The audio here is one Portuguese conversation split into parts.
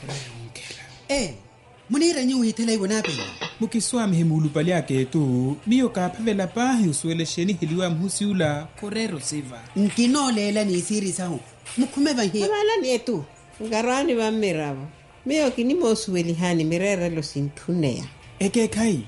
Munira nyu hitele wanape. Mukiswami hemulupali yake tu miyo kaphavela pahi usuelesheni hiliwa mhusiula korero siva. Nkinolela ni siri sahu. Mukhume banhi. Abala ni etu. Ngarani ba mirabo. Miyo kinimo suelihani mirere lo sintunea. Eke kai.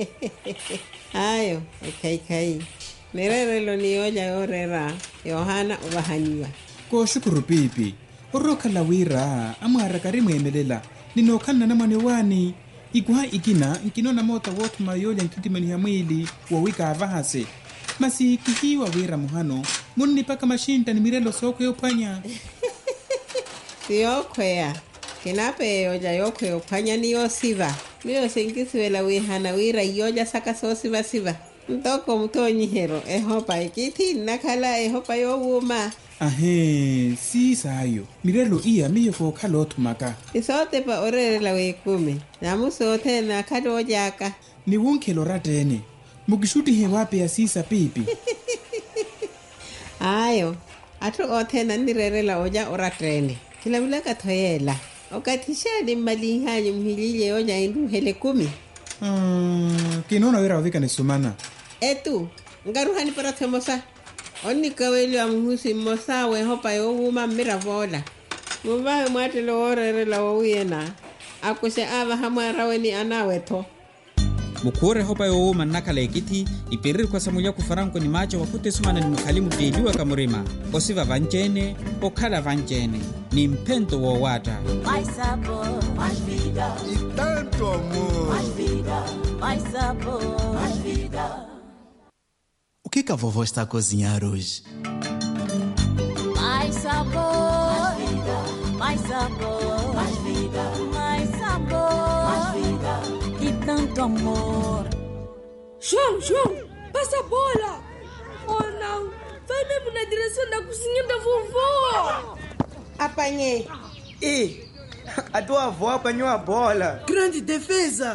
Ayo, kai. Mirere lo ni oja orera. Yohana ubahaniwa. Ko shukuru pipi. Oroka lawira amara karimu emelela. Ninokana na mwane wani. Ikuha ikina nkinona mota wotu mayoja nkitimani ya mwili wawika avahase. Masi kihiwa wira muhano. Muni paka mashinta ni mirelo soko yopanya. Siyokwea. Kinape yoja yoko yopanya ni yosiva. Miyo senkisiwela wihana wira yoja saka so siva. Mtoko mtonyi hero. Ehopa ikiti nakala ehopa yowuma. Ahe, si sayo. Mirelo iya miyo ko kalotu maka. Isote pa orere la wekume. Namusote na kado jaka. Ni wonkelo ratene. Mugishuti hewape ya sisa pipi. Ayo. Atu ote na nirere la oja oratene. Kila wila katoyela. Okatisha ni malihanyo mhilile oja indu hele 10. Kinona wira wavika ni sumana. Etu. Ngaruhani para temosa. Oni kaweli wa mhusi mosa we hopa yowuma miravola. Mubahe mwate lo orere la wawiyena. Akuse ava hamara weni anaweto. Mukure hopa yowuma nakala ekiti ipiriri kwa samulia kufaranko ni macho wakute sumana ni mkhalimu piliwa kamurima. Osiva vanjene, okala vanjene. Ni mpento wa wata. Mais sabor, mais vida. E tanto amor. Mais vida, mais sabor, mais vida. O que a vovó está a cozinhar hoje? Mais sabor, mais vida, mais sabor, mais vida, mais sabor, mais vida e tanto amor. João, passa a bola! Oh não, vai mesmo na direção da cozinha da vovó! Apanhei. E a tua avó apanhou a bola. Grande defesa.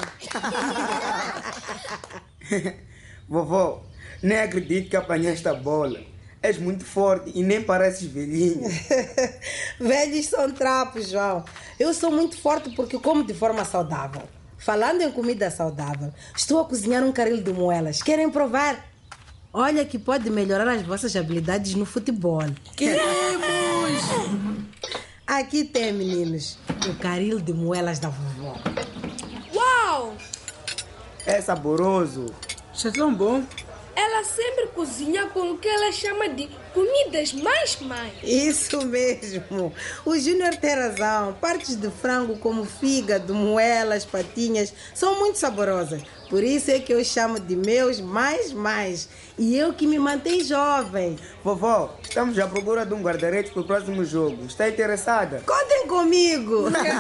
Vovó, nem acredito que apanhaste a bola. És muito forte e nem pareces velhinha. Velhos são trapos, João. Eu sou muito forte porque como de forma saudável. Falando em comida saudável, estou a cozinhar um caril de moelas. Querem provar? Olha que pode melhorar as vossas habilidades no futebol. Queremos! Aqui tem, meninos, o caril de moelas da vovó. Uau! É saboroso. Isso é tão bom. Ela sempre cozinha com o que ela chama de comidas mais. Isso mesmo. O Júnior tem razão. Partes de frango como fígado, moelas, patinhas são muito saborosas. Por isso é que eu chamo de meus mais. E eu que me mantenho jovem. Vovó, estamos à procura de um guarda-redes para o próximo jogo. Está interessada? Contem comigo.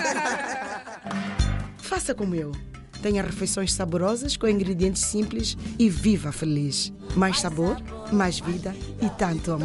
Faça como eu. Tenha refeições saborosas com ingredientes simples e viva feliz. Mais sabor, mais vida e tanto amor.